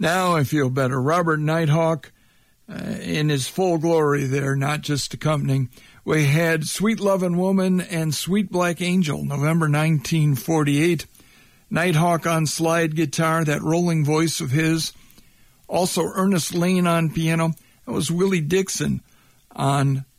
Now I feel better. Robert Nighthawk in his full glory there, not just accompanying. We had Sweet Lovin' Woman and Sweet Black Angel, November 1948. Nighthawk on slide guitar, that rolling voice of his. Also Ernest Lane on piano. That was Willie Dixon on